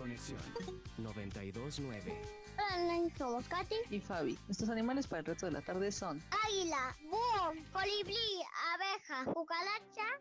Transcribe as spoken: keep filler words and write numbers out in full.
Conexión noventa y dos punto nueve. Hola, somos Katy y Fabi. Nuestros animales para el resto de la tarde son águila, búho, colibrí, abeja, cucaracha